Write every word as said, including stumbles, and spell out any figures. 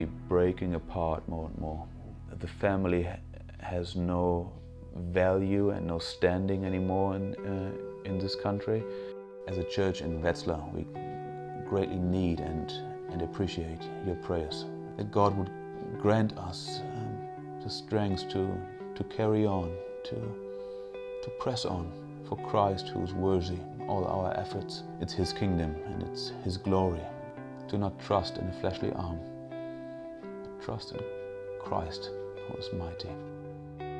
breaking apart more and more. The family has no value and no standing anymore in, uh, in this country. As a church in Wetzlar, we greatly need and, and appreciate your prayers. That God would grant us um, the strength to, to carry on, to, to press on for Christ, who is worthy all our efforts. It's His kingdom and it's His glory. Do not trust in a fleshly arm, but trust in Christ, who is mighty.